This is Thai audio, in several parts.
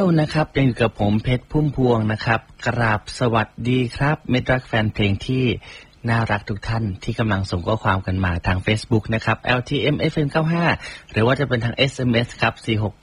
วนะครับยังอยู่กับผมเพชรพุ่มพวงนะครับกราบสวัสดีครับมิตรรักแฟนเพลงที่น่ารักทุกท่านที่กำลังส่งข้อความกันมาทาง Facebook นะครับ LTM FM 95หรือว่าจะเป็นทาง SMS ครับ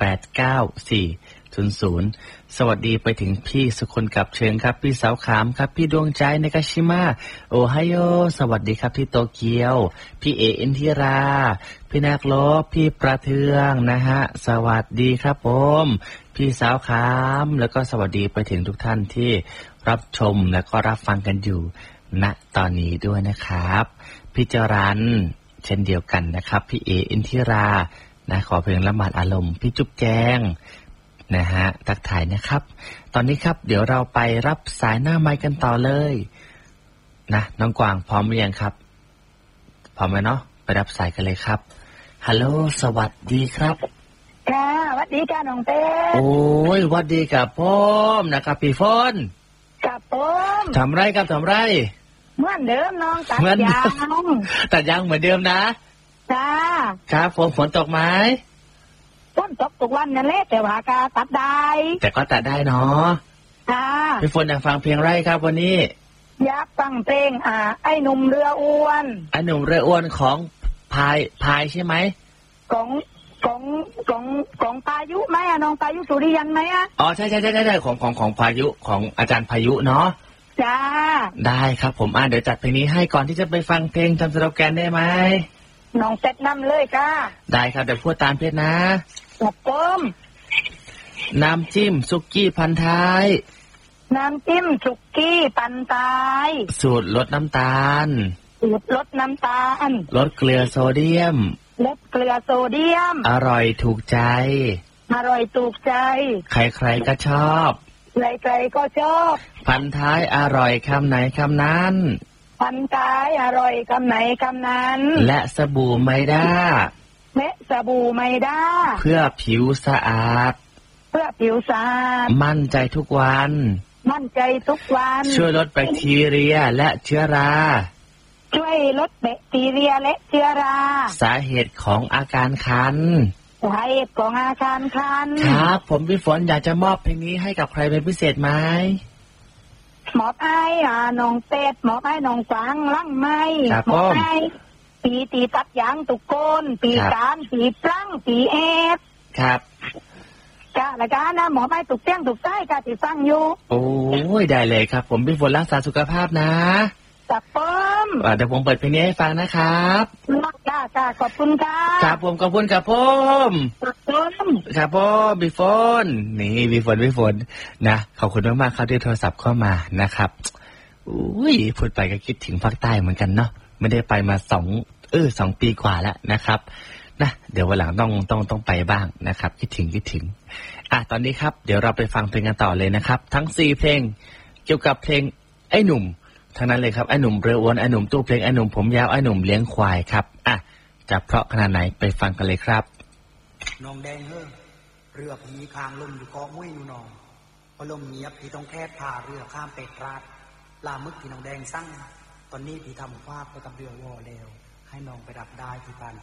4689400สวัสดีไปถึงพี่สุคนกับเชิงครับพี่สาวขามครับพี่ดวงใจในกาชิมะโอไฮโอสวัสดีครับที่โตเกียวพี่เออินทิราพี่นักลบพี่ประเทืองนะฮะสวัสดีครับผมพี่สาวขามแล้วก็สวัสดีไปถึงทุกท่านที่รับชมและก็รับฟังกันอยู่ณตอนนี้ด้วยนะครับพี่จรัญเช่นเดียวกันนะครับพี่เออินทิรานะขอเพลงละหมาดอารมณ์พี่จุ๊บแจงนะฮะทักทายนะครับตอนนี้ครับเดี๋ยวเราไปรับสายหน้าไมค์กันต่อเลยนะน้องกวางพร้อมหรือยังครับพร้อมไหมเนาะไปรับสายกันเลยครับฮัลโหลสวัสดีครับค่ะสวัสดีจ้าน้องเต้โอ้ยสวัสดีกับพ่อมนะครับพี่ฝนกับผมทำไรครับทำไรเหมือนเดิมน้องตัดยางตัดยางเหมือนเดิมนะจ้าครับผมฝนตกไหมฝนตกทุกวันนั่นแหละแต่ว่าก็ตัดได้แต่ก็ตัดได้เนาะค่ะพี่ฝนอยากฟังเพลงไรครับวันนี้อยากฟังเพลงไอ้หนุ่มเรืออ้วนไอ้หนุ่มเรืออ้วนของพายใช่ไหมของพายุไหมน้องพายุสุริยันไหมอ๋อใช่ของพายุของอาจารย์พายุเนาะจ้าได้ครับผมเดี๋ยวจัดเพลงนี้ให้ก่อนที่จะไปฟังเพลงทำสโลแกนได้ไหมน้องเซตนำเลยจ้าได้ครับเดี๋ยวพูดตามเพจนะครับผมน้ำจิ้มสุกี้พันท้ายน้ำจิ้มสุกี้พันท้ายสูตรลดน้ำตาลสูตรลดน้ำตาลลดเกลือโซเดียมลดเกลือโซเดียมอร่อยถูกใจอร่อยถูกใจใครๆก็ชอบใครๆก็ชอบพันท้ายอร่อยคำไหนคำนั้นพันท้ายอร่อยคำไหนคำนั้นและสบู่ไมด้าและสบู่ไมด้าเพื่อผิวสะอาดเพื่อผิวสะอาดมั่นใจทุกวันมั่นใจทุกวันช่วยลดแบคทีเรียและเชื้อราช่วยลดแบคทีเรียและเชื้อราสาเหตุของอาการคันสาเหตุของอาการคันครับผมพี่ฝนอยากจะมอบเพลงนี้ให้กับใครเป็นพิเศษไหมหมอบไอ้น้องเป็ดหมอบไอ้น้องฟังลั่งไม้หมอบไอ้ปีตีตัดยางตุกโกนปีการปีปลั้งปีเอฟครับกะละกะนะหมอบไอ้ตุกเตี้ยงตุกใต้กะติฟังอยู่โอ้ยได้เลยครับผมพี่ฝนรักษาสุขภาพนะครับผมเดี๋ยวผมเปิดเพลงนี้ให้ฟังนะครับค่ะขอบคุณครับครับผมขอบคุณครับผมครับผมพี่ฝนนี่พี่ฝนนะขอบคุณมากๆครับที่โทรศัพท์เข้ามานะครับอุ้ยพูดไปก็คิดถึงภาคใต้เหมือนกันเนาะไม่ได้ไปมา2 ปีกว่าแล้วนะครับนะเดี๋ยววันหลังต้องไปบ้างนะครับคิดถึงตอนนี้ครับเดี๋ยวเราไปฟังเพลงกันต่อเลยนะครับทั้ง4เพลงเกี่ยวกับเพลงไอ้หนุ่มทั้งนั้นเลยครับไอ้หนุ่มเรืออ้วนไอ้หนุ่มตู้เพลงไอ้หนุ่มผมยาวไอ้หนุ่มเลี้ยงควายครับจะเพราะขนาดไหนไปฟังกันเลยครับน้องแดงเรือผีคางลมอยู่เกาะมุ้ยนูนองพอลมเงียบพี่ต้องแค่พาเรือข้ามเป็ดราดลามึกพี่น้องแดงสั่งตอนนี้พี่ทำฟากไปกับเรือวอแล้วให้น้องไปดับได้ที่ปาน